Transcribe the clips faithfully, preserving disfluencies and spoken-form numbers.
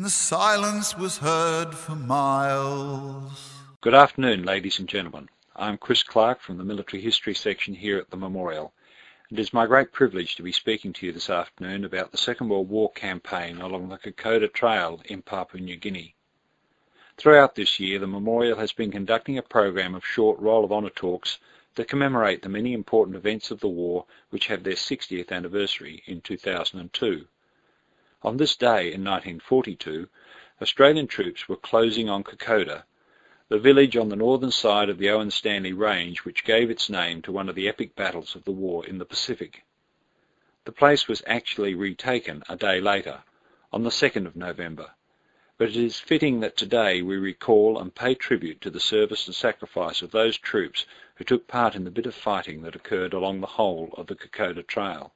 and the silence was heard for miles. Good afternoon, ladies and gentlemen. I'm Chris Clark from the Military History section here at the Memorial. It is my great privilege to be speaking to you this afternoon about the Second World War campaign along the Kokoda Trail in Papua New Guinea. Throughout this year, the Memorial has been conducting a program of short Roll of Honour talks that commemorate the many important events of the war which have their sixtieth anniversary in two thousand two. On this day in nineteen forty-two, Australian troops were closing on Kokoda, the village on the northern side of the Owen Stanley Range which gave its name to one of the epic battles of the war in the Pacific. The place was actually retaken a day later, on the second of November, but it is fitting that today we recall and pay tribute to the service and sacrifice of those troops who took part in the bitter fighting that occurred along the whole of the Kokoda Trail.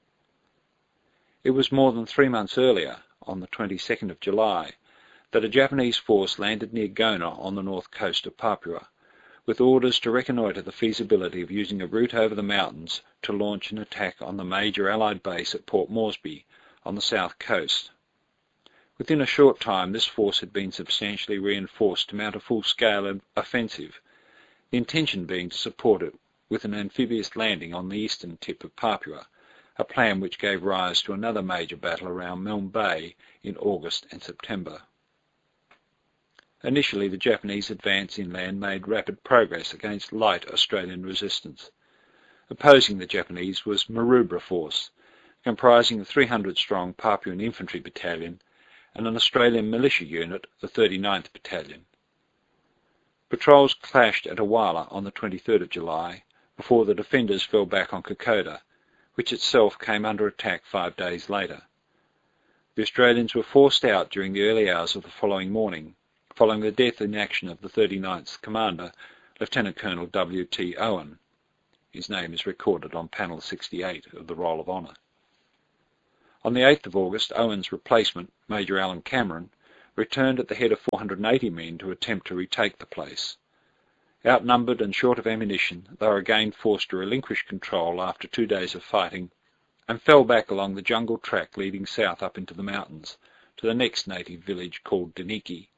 It was more than three months earlier, on the twenty-second of July, that a Japanese force landed near Gona on the north coast of Papua, with orders to reconnoitre the feasibility of using a route over the mountains to launch an attack on the major Allied base at Port Moresby on the south coast. Within a short time, this force had been substantially reinforced to mount a full-scale offensive, the intention being to support it with an amphibious landing on the eastern tip of Papua, a plan which gave rise to another major battle around Milne Bay in August and September. Initially, the Japanese advance inland made rapid progress against light Australian resistance. Opposing the Japanese was Maroubra Force, comprising a three hundred strong Papuan Infantry Battalion and an Australian militia unit, the thirty-ninth Battalion. Patrols clashed at Awala on the twenty-third of July, before the defenders fell back on Kokoda, which itself came under attack five days later. The Australians were forced out during the early hours of the following morning, following the death in action of the thirty-ninth's commander, Lieutenant Colonel W T Owen. His name is recorded on panel sixty-eight of the Roll of Honour. On the eighth of August, Owen's replacement, Major Alan Cameron, returned at the head of four hundred eighty men to attempt to retake the place. Outnumbered and short of ammunition, they were again forced to relinquish control after two days of fighting, and fell back along the jungle track leading south up into the mountains, to the next native village called Diniki.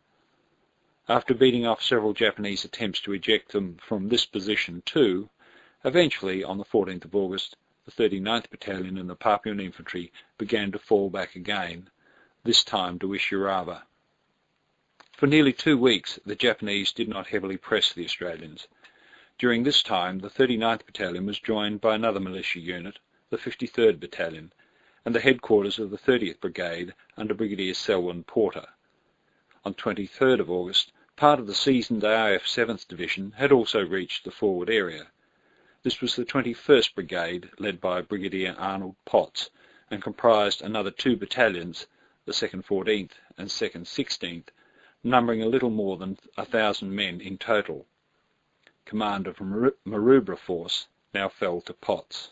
After beating off several Japanese attempts to eject them from this position too, eventually on the fourteenth of August, the thirty-ninth Battalion and the Papuan Infantry began to fall back again, this time to Ishurava. For nearly two weeks, the Japanese did not heavily press the Australians. During this time, the thirty-ninth Battalion was joined by another militia unit, the fifty-third Battalion, and the headquarters of the thirtieth Brigade under Brigadier Selwyn Porter. On the twenty-third of August, part of the seasoned A I F seventh Division had also reached the forward area. This was the twenty-first Brigade, led by Brigadier Arnold Potts, and comprised another two battalions, the second fourteenth and second sixteenth, numbering a little more than a thousand men in total. Command of Maroubra Force now fell to Potts.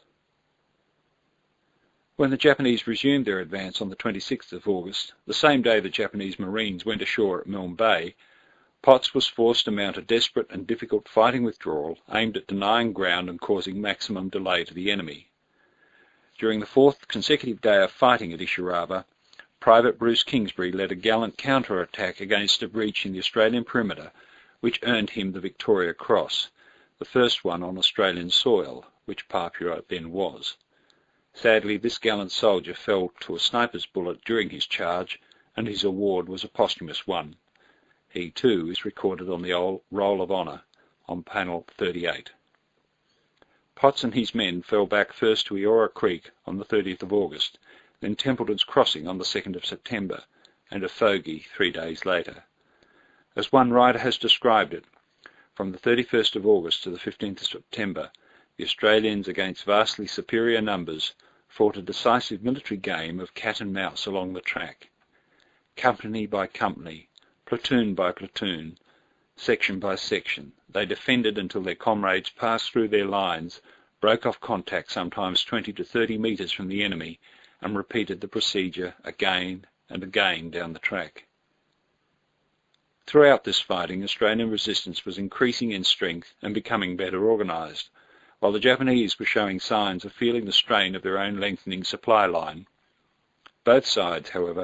When the Japanese resumed their advance on the twenty-sixth of August, the same day the Japanese Marines went ashore at Milne Bay, Potts was forced to mount a desperate and difficult fighting withdrawal aimed at denying ground and causing maximum delay to the enemy. During the fourth consecutive day of fighting at Ishurava, Private Bruce Kingsbury led a gallant counter-attack against a breach in the Australian perimeter, which earned him the Victoria Cross, the first one on Australian soil, which Papua then was. Sadly, this gallant soldier fell to a sniper's bullet during his charge, and his award was a posthumous one. He, too, is recorded on the old Roll of Honour on panel thirty-eight. Potts and his men fell back first to Eora Creek on the thirtieth of August, then Templeton's Crossing on the second of September, and Ofogi three days later. As one writer has described it, from the thirty-first of August to the fifteenth of September, the Australians, against vastly superior numbers, fought a decisive military game of cat and mouse along the track. Company by company, platoon by platoon, section by section, they defended until their comrades passed through their lines, broke off contact sometimes twenty to thirty metres from the enemy, and repeated the procedure again and again down the track. Throughout this fighting, Australian resistance was increasing in strength and becoming better organised, while the Japanese were showing signs of feeling the strain of their own lengthening supply line. Both sides, however,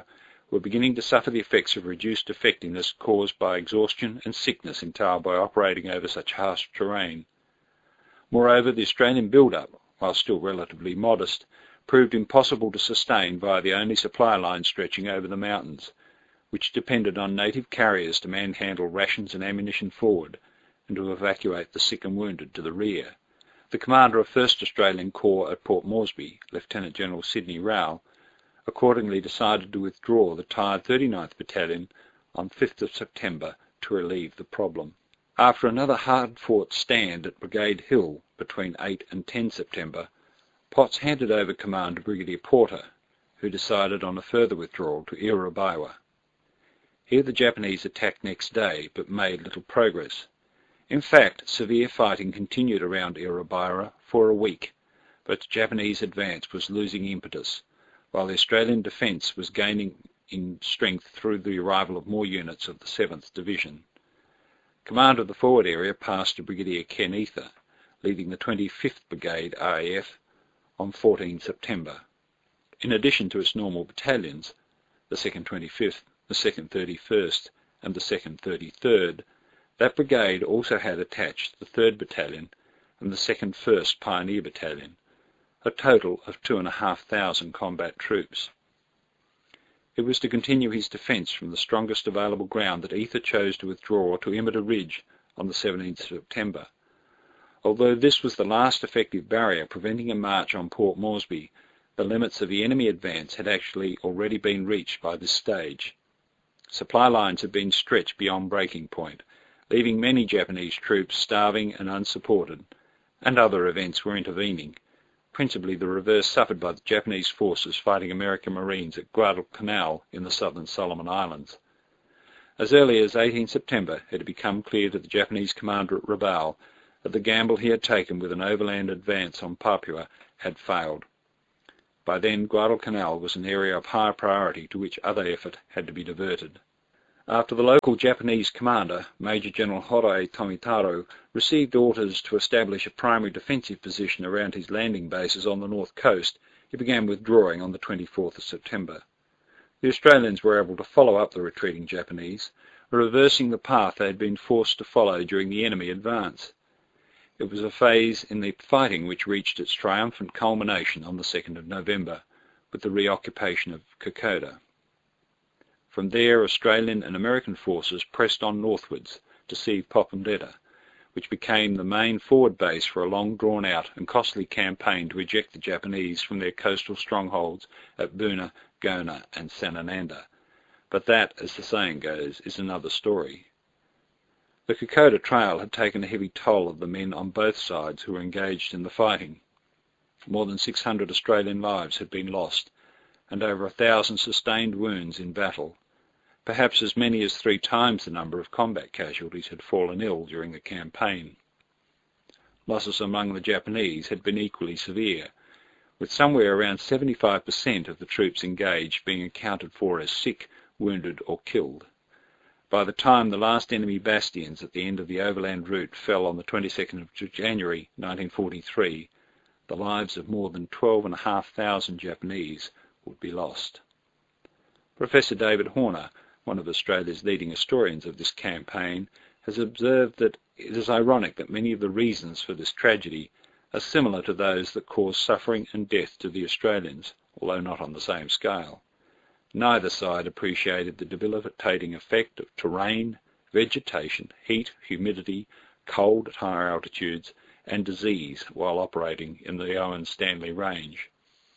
were beginning to suffer the effects of reduced effectiveness caused by exhaustion and sickness entailed by operating over such harsh terrain. Moreover, the Australian build-up, while still relatively modest, proved impossible to sustain via the only supply line stretching over the mountains, which depended on native carriers to manhandle rations and ammunition forward and to evacuate the sick and wounded to the rear. The commander of first Australian Corps at Port Moresby, Lieutenant General Sidney Rowell, accordingly decided to withdraw the tired thirty-ninth Battalion on fifth of September to relieve the problem. After another hard-fought stand at Brigade Hill between eight and ten September, Potts handed over command to Brigadier Porter, who decided on a further withdrawal to Irabawa. Here the Japanese attacked next day, but made little progress. In fact, severe fighting continued around Irabawa for a week, but the Japanese advance was losing impetus, while the Australian defence was gaining in strength through the arrival of more units of the seventh Division. Command of the forward area passed to Brigadier Ken Ether, leading the twenty-fifth Brigade R A F on fourteenth September. In addition to its normal battalions, the second twenty-fifth, the second thirty-first and the second thirty-third, that brigade also had attached the third Battalion and the second first Pioneer Battalion, a total of two and a half thousand combat troops. It was to continue his defence from the strongest available ground that Ether chose to withdraw to Imita Ridge on the seventeenth of September. Although this was the last effective barrier preventing a march on Port Moresby, the limits of the enemy advance had actually already been reached by this stage. Supply lines had been stretched beyond breaking point, leaving many Japanese troops starving and unsupported, and other events were intervening, principally the reverse suffered by the Japanese forces fighting American Marines at Guadalcanal in the southern Solomon Islands. As early as eighteenth September, it had become clear to the Japanese commander at Rabaul that the gamble he had taken with an overland advance on Papua had failed. By then, Guadalcanal was an area of high priority to which other effort had to be diverted. After the local Japanese commander, Major General Horai Tomitaro, received orders to establish a primary defensive position around his landing bases on the north coast, he began withdrawing on the twenty-fourth of September. The Australians were able to follow up the retreating Japanese, reversing the path they had been forced to follow during the enemy advance. It was a phase in the fighting which reached its triumphant culmination on the second of November, with the reoccupation of Kokoda. From there, Australian and American forces pressed on northwards to seize Popondetta, which became the main forward base for a long drawn-out and costly campaign to eject the Japanese from their coastal strongholds at Buna, Gona and Sanananda. But that, as the saying goes, is another story. The Kokoda Trail had taken a heavy toll of the men on both sides who were engaged in the fighting. More than six hundred Australian lives had been lost, and over a thousand sustained wounds in battle. Perhaps as many as three times the number of combat casualties had fallen ill during the campaign. Losses among the Japanese had been equally severe, with somewhere around seventy-five percent of the troops engaged being accounted for as sick, wounded or killed. By the time the last enemy bastions at the end of the overland route fell on the twenty-second of January nineteen forty-three, the lives of more than twelve and a half thousand Japanese would be lost. Professor David Horner, one of Australia's leading historians of this campaign, has observed that it is ironic that many of the reasons for this tragedy are similar to those that caused suffering and death to the Australians, although not on the same scale. Neither side appreciated the debilitating effect of terrain, vegetation, heat, humidity, cold at higher altitudes, and disease while operating in the Owen Stanley Range.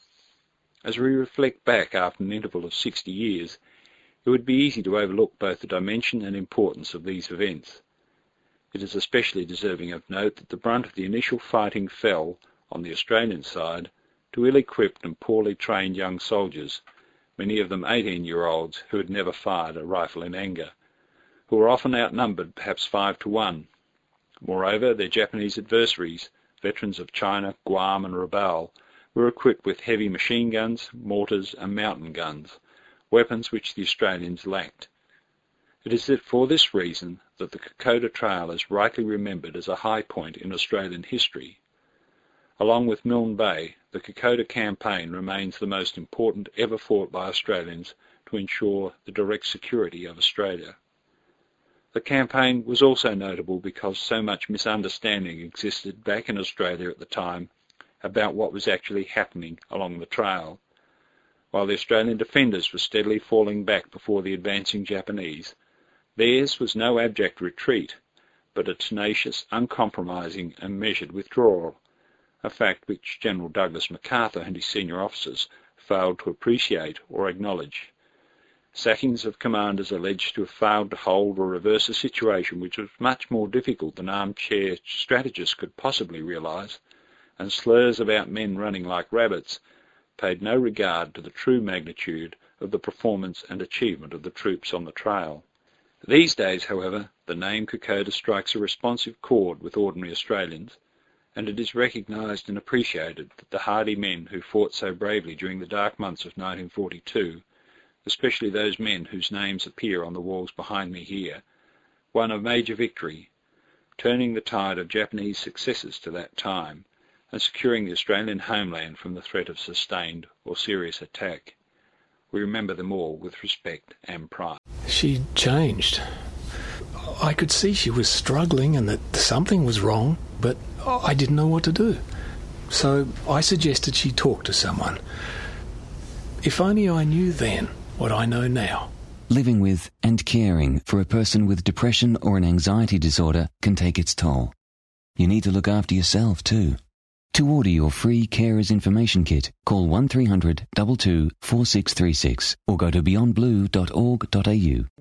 As we reflect back after an interval of sixty years, it would be easy to overlook both the dimension and importance of these events. It is especially deserving of note that the brunt of the initial fighting fell, on the Australian side, to ill-equipped and poorly trained young soldiers, many of them eighteen-year-olds who had never fired a rifle in anger, who were often outnumbered perhaps five to one. Moreover, their Japanese adversaries, veterans of China, Guam and Rabaul, were equipped with heavy machine guns, mortars and mountain guns, weapons which the Australians lacked. It is for this reason that the Kokoda Trail is rightly remembered as a high point in Australian history. Along with Milne Bay, the Kokoda Campaign remains the most important ever fought by Australians to ensure the direct security of Australia. The campaign was also notable because so much misunderstanding existed back in Australia at the time about what was actually happening along the trail. While the Australian defenders were steadily falling back before the advancing Japanese, theirs was no abject retreat, but a tenacious, uncompromising and measured withdrawal, a fact which General Douglas MacArthur and his senior officers failed to appreciate or acknowledge. Sackings of commanders alleged to have failed to hold or reverse a situation which was much more difficult than armchair strategists could possibly realise, and slurs about men running like rabbits paid no regard to the true magnitude of the performance and achievement of the troops on the trail. These days, however, the name Kokoda strikes a responsive chord with ordinary Australians, and it is recognised and appreciated that the hardy men who fought so bravely during the dark months of nineteen forty-two, especially those men whose names appear on the walls behind me here, won a major victory, turning the tide of Japanese successes to that time, and securing the Australian homeland from the threat of sustained or serious attack. We remember them all with respect and pride. She changed. I could see she was struggling and that something was wrong, but I didn't know what to do. So I suggested she talk to someone. If only I knew then what I know now. Living with and caring for a person with depression or an anxiety disorder can take its toll. You need to look after yourself too. To order your free Carers Information Kit, call one three hundred two two four six three six or go to beyond blue dot org dot a u.